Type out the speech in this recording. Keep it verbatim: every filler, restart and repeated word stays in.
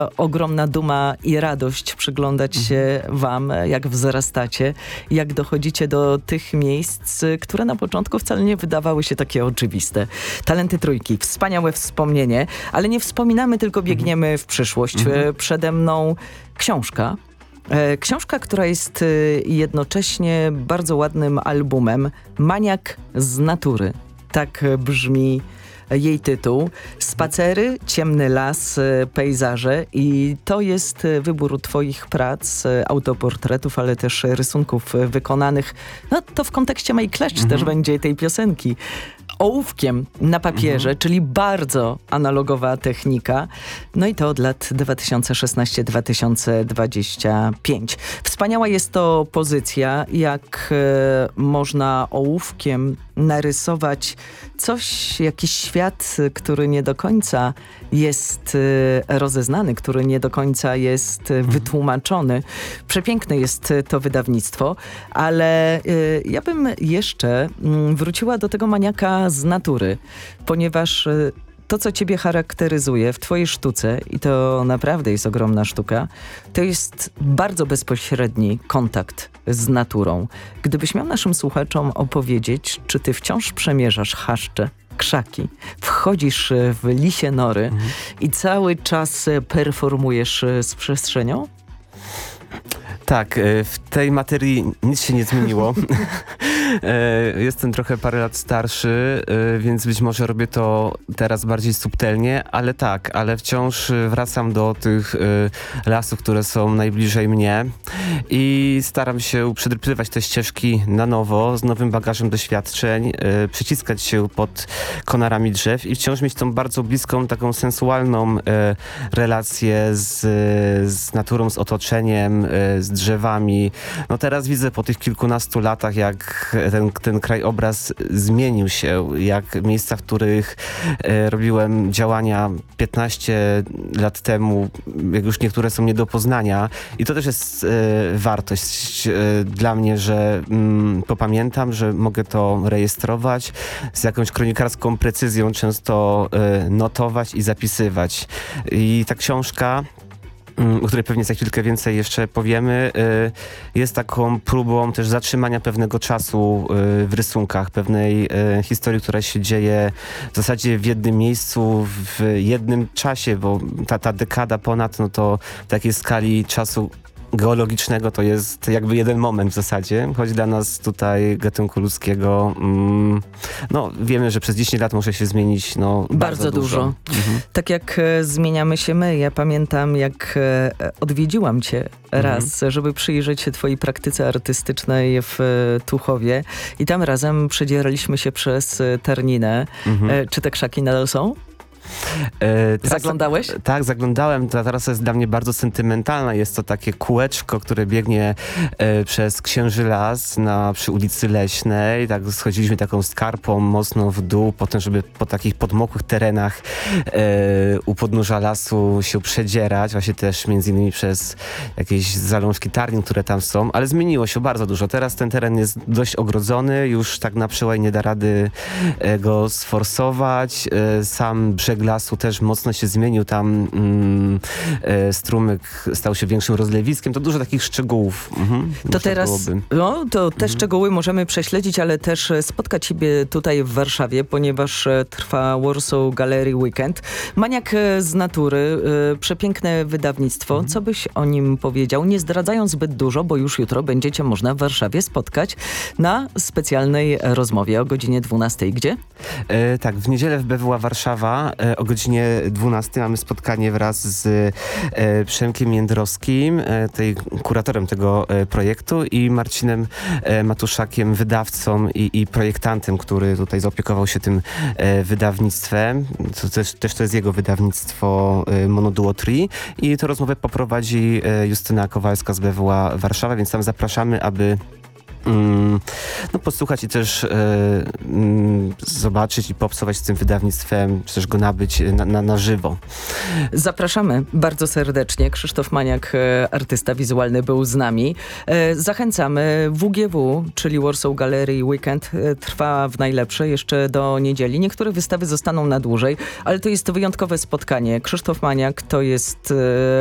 ogromna duma i radość przyglądać się wam, jak wzrastacie, jak dochodzicie do tych miejsc, które na początku wcale nie wydawały się takie oczywiste. Talenty Trójki, wspaniałe wspomnienie, ale nie wspominamy, tylko biegniemy w przyszłość. Mhm. Przede mną książka. Książka, która jest jednocześnie bardzo ładnym albumem. Maniak z natury. Tak brzmi jej tytuł. Spacery, ciemny las, pejzaże i to jest wybór twoich prac, autoportretów, ale też rysunków wykonanych. No to w kontekście Mej Kleszcz mhm. też będzie tej piosenki. Ołówkiem na papierze, mhm. czyli bardzo analogowa technika. No i to od lat dwa tysiące szesnasty do dwa tysiące dwudziestego piątego. Wspaniała jest to pozycja, jak e, można ołówkiem narysować coś, jakiś świat, który nie do końca jest e, rozeznany, który nie do końca jest e, wytłumaczony. Przepiękne jest to wydawnictwo, ale e, ja bym jeszcze m, wróciła do tego maniaka z natury, ponieważ e, to, co ciebie charakteryzuje w twojej sztuce, i to naprawdę jest ogromna sztuka, to jest bardzo bezpośredni kontakt z naturą. Gdybyś miał naszym słuchaczom opowiedzieć, czy ty wciąż przemierzasz chaszcze, krzaki, wchodzisz w lisie nory mhm. i cały czas performujesz z przestrzenią? Tak, w tej materii nic się nie zmieniło. Jestem trochę parę lat starszy, więc być może robię to teraz bardziej subtelnie, ale tak, ale wciąż wracam do tych lasów, które są najbliżej mnie i staram się przedrypywać te ścieżki na nowo, z nowym bagażem doświadczeń, przyciskać się pod konarami drzew i wciąż mieć tą bardzo bliską, taką sensualną relację z, z naturą, z otoczeniem, z drzewami. No teraz widzę po tych kilkunastu latach, jak ten, ten krajobraz zmienił się, jak w miejscach, w których e, robiłem działania piętnaście lat temu, jak już niektóre są nie do poznania i to też jest e, wartość e, dla mnie, że mm, to pamiętam, że mogę to rejestrować, z jakąś kronikarską precyzją często e, notować i zapisywać. I ta książka, o której pewnie za chwilkę więcej jeszcze powiemy, jest taką próbą też zatrzymania pewnego czasu w rysunkach, pewnej historii, która się dzieje w zasadzie w jednym miejscu, w jednym czasie, bo ta, ta dekada ponad, no to w takiej skali czasu geologicznego to jest jakby jeden moment w zasadzie, choć dla nas tutaj gatunku ludzkiego mm, no wiemy, że przez dziesięć lat może się zmienić no bardzo, bardzo dużo. dużo. Mhm. Tak jak e, zmieniamy się my. Ja pamiętam, jak e, odwiedziłam cię raz, mhm. żeby przyjrzeć się twojej praktyce artystycznej w e, Tuchowie i tam razem przedzieraliśmy się przez e, Tarninę. Mhm. E, czy te krzaki nadal są? E, Zaglądałeś? Teraz, tak, zaglądałem. Ta trasa jest dla mnie bardzo sentymentalna. Jest to takie kółeczko, które biegnie e, przez Księży Las na, przy ulicy Leśnej. Tak schodziliśmy taką skarpą mocno w dół, potem, żeby po takich podmokłych terenach e, u podnóża lasu się przedzierać. Właśnie też między innymi przez jakieś zalążki Tarnin, które tam są. Ale zmieniło się bardzo dużo. Teraz ten teren jest dość ogrodzony. Już tak na przełaj nie da rady e, go sforsować. E, sam brzeg lasu też mocno się zmienił. Tam mm, e, strumyk stał się większym rozlewiskiem. To dużo takich szczegółów. Mhm, to teraz, byłoby. no to te mhm. szczegóły możemy prześledzić, ale też spotkać siebie tutaj w Warszawie, ponieważ trwa Warsaw Gallery Weekend. Maniak z natury, e, przepiękne wydawnictwo. Mhm. Co byś o nim powiedział? Nie zdradzając zbyt dużo, bo już jutro będziecie można w Warszawie spotkać na specjalnej rozmowie o godzinie dwunastej. Gdzie? E, tak, w niedzielę w B W A Warszawa e, o godzinie dwunastej mamy spotkanie wraz z e, Przemkiem Jędrowskim, e, tej, kuratorem tego e, projektu i Marcinem e, Matuszakiem, wydawcą i, i projektantem, który tutaj zaopiekował się tym e, wydawnictwem. To też, też to jest jego wydawnictwo e, Monoduo Tree i tę rozmowę poprowadzi e, Justyna Kowalska z B W A Warszawa, więc tam zapraszamy, aby mm, no, posłuchać i też e, mm, zobaczyć i poobcować z tym wydawnictwem, czy też go nabyć na, na, na żywo. Zapraszamy bardzo serdecznie. Krzysztof Maniak, e, artysta wizualny, był z nami. E, Zachęcamy. W G W, czyli Warsaw Gallery Weekend, e, trwa w najlepsze jeszcze do niedzieli. Niektóre wystawy zostaną na dłużej, ale to jest wyjątkowe spotkanie. Krzysztof Maniak to jest e,